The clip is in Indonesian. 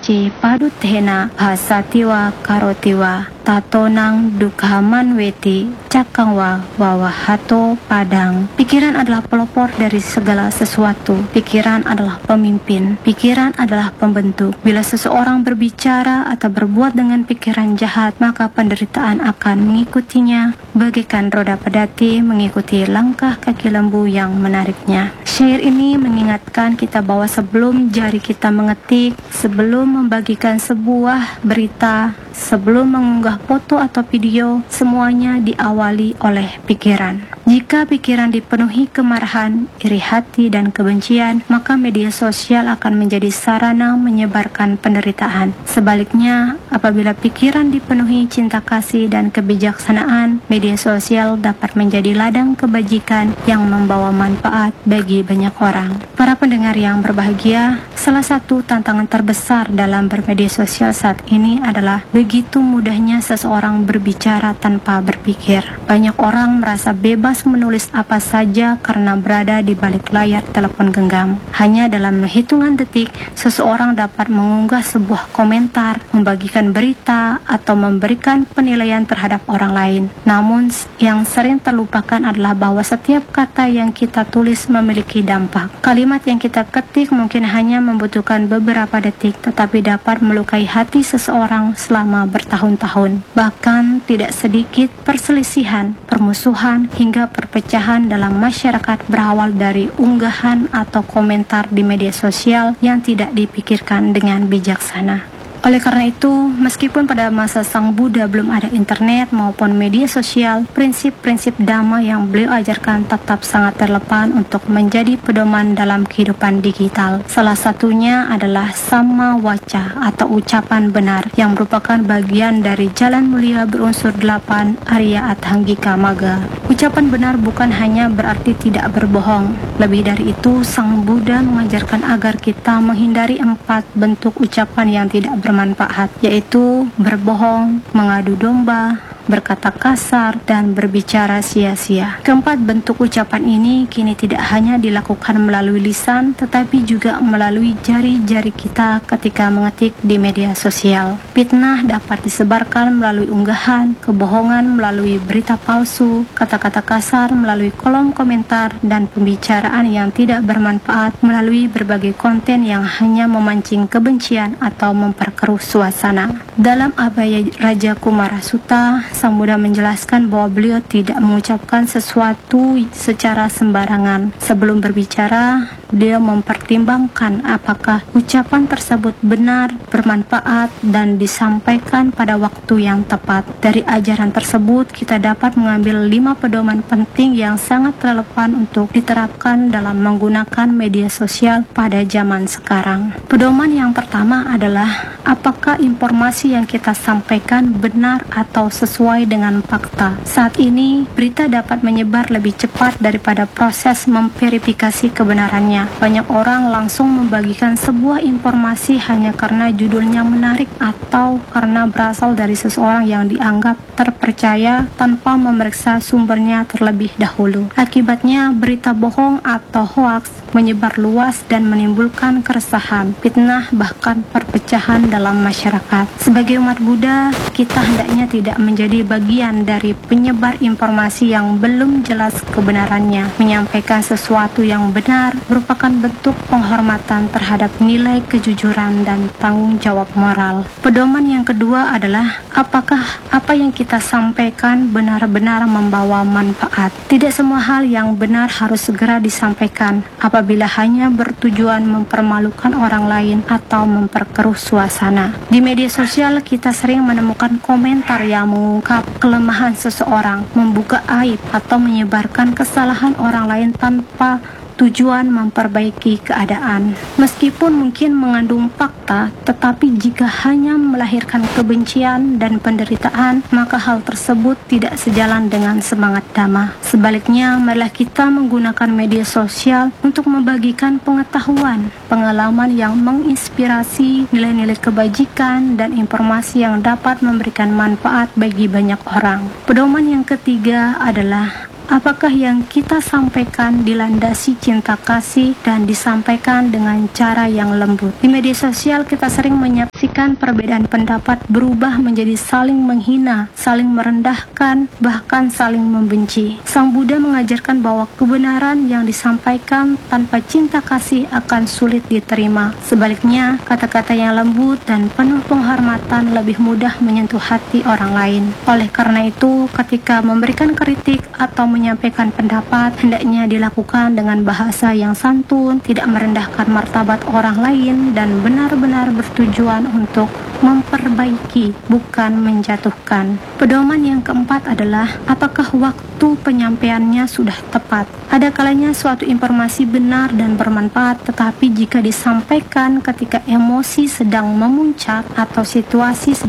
C. Padut hena bahasa tiwa karo tiwa tatonang dukhaman weti cakangwa wawahato padang. Pikiran adalah pelopor dari segala sesuatu. Pikiran adalah pemimpin. Pikiran adalah pembentuk. Bila seseorang berbicara atau berbuat dengan pikiran jahat, maka penderitaan akan mengikutinya bagaikan roda pedati mengikuti langkah kaki lembu yang menariknya. Syair ini mengingatkan kita bahwa sebelum jari kita mengetik, sebelum membagikan sebuah berita, sebelum mengunggah foto atau video, semuanya diawali oleh pikiran. Jika pikiran dipenuhi kemarahan, iri hati, dan kebencian, maka media sosial akan menjadi sarana menyebarkan penderitaan. Sebaliknya, apabila pikiran dipenuhi cinta kasih dan kebijaksanaan, media sosial dapat menjadi ladang kebajikan yang membawa manfaat bagi banyak orang. Para pendengar yang berbahagia, salah satu tantangan terbesar dalam bermedia sosial saat ini adalah begitu mudahnya seseorang berbicara tanpa berpikir. Banyak orang merasa bebas menulis apa saja karena berada di balik layar telepon genggam. Hanya dalam hitungan detik, seseorang dapat mengunggah sebuah komentar, membagikan berita, atau memberikan penilaian terhadap orang lain. Namun, yang sering terlupakan adalah bahwa setiap kata yang kita tulis memiliki dampak. Kalimat yang kita ketik mungkin hanya membutuhkan beberapa detik, tetapi dapat melukai hati seseorang selama bertahun-tahun. Bahkan tidak sedikit perselisihan, permusuhan, hingga perpecahan dalam masyarakat berawal dari unggahan atau komentar di media sosial yang tidak dipikirkan dengan bijaksana. Oleh karena itu, meskipun pada masa Sang Buddha belum ada internet maupun media sosial, prinsip-prinsip Dhamma yang beliau ajarkan tetap sangat relevan untuk menjadi pedoman dalam kehidupan digital. Salah satunya adalah Samma Waca atau ucapan benar yang merupakan bagian dari jalan mulia berunsur 8 Arya Athanggika Magga. Ucapan benar bukan hanya berarti tidak berbohong. Lebih dari itu, Sang Buddha mengajarkan agar kita menghindari 4 bentuk ucapan yang tidak bermanfaat, yaitu berbohong, mengadu domba, berkata kasar, dan berbicara sia-sia. Keempat bentuk ucapan ini kini tidak hanya dilakukan melalui lisan, tetapi juga melalui jari-jari kita ketika mengetik di media sosial. Fitnah dapat disebarkan melalui unggahan, kebohongan melalui berita palsu, kata-kata kasar melalui kolom komentar, dan pembicaraan yang tidak bermanfaat melalui berbagai konten yang hanya memancing kebencian atau memperkeruh suasana. Dalam Abhaya Raja Kumara Sutta, Sang Buddha menjelaskan bahwa beliau tidak mengucapkan sesuatu secara sembarangan. Sebelum berbicara, beliau mempertimbangkan apakah ucapan tersebut benar, bermanfaat, dan disampaikan pada waktu yang tepat. Dari ajaran tersebut, kita dapat mengambil 5 pedoman penting yang sangat relevan untuk diterapkan dalam menggunakan media sosial pada zaman sekarang. Pedoman yang pertama adalah apakah informasi yang kita sampaikan benar atau sesuai dengan fakta. Saat ini, berita dapat menyebar lebih cepat daripada proses memverifikasi kebenarannya. Banyak orang langsung membagikan sebuah informasi hanya karena judulnya menarik atau karena berasal dari seseorang yang dianggap terpercaya tanpa memeriksa sumbernya terlebih dahulu. Akibatnya, berita bohong atau hoaks menyebar luas dan menimbulkan keresahan, fitnah, bahkan perpecahan dalam masyarakat. Sebagai umat Buddha, kita hendaknya tidak menjadi bagian dari penyebar informasi yang belum jelas kebenarannya. Menyampaikan sesuatu yang benar merupakan bentuk penghormatan terhadap nilai kejujuran dan tanggung jawab moral. Pedoman yang kedua adalah apakah apa yang kita sampaikan benar-benar membawa manfaat. Tidak semua hal yang benar harus segera disampaikan apabila hanya bertujuan mempermalukan orang lain atau memperkeruh suasana. Di media sosial kita sering menemukan komentar yang mengungkap kelemahan seseorang, membuka aib, atau menyebarkan kesalahan orang lain tanpa tujuan memperbaiki keadaan. Meskipun mungkin mengandung fakta, tetapi jika hanya melahirkan kebencian dan penderitaan, maka hal tersebut tidak sejalan dengan semangat Dhamma. Sebaliknya, marilah kita menggunakan media sosial untuk membagikan pengetahuan, pengalaman yang menginspirasi, nilai-nilai kebajikan, dan informasi yang dapat memberikan manfaat bagi banyak orang. Pedoman yang ketiga adalah Apakah yang kita sampaikan dilandasi cinta kasih dan disampaikan dengan cara yang lembut? Di media sosial kita sering menyaksikan perbedaan pendapat berubah menjadi saling menghina, saling merendahkan, bahkan saling membenci. Sang Buddha mengajarkan bahwa kebenaran yang disampaikan tanpa cinta kasih akan sulit diterima. Sebaliknya, kata-kata yang lembut dan penuh penghormatan lebih mudah menyentuh hati orang lain. Oleh karena itu, ketika memberikan kritik atau menyampaikan pendapat, hendaknya dilakukan dengan bahasa yang santun, tidak merendahkan martabat orang lain, dan benar-benar bertujuan untuk memperbaiki, bukan menjatuhkan. Pedoman yang keempat adalah, apakah waktu penyampaiannya sudah tepat? Ada kalanya suatu informasi benar dan bermanfaat, tetapi jika disampaikan ketika emosi sedang memuncak atau situasi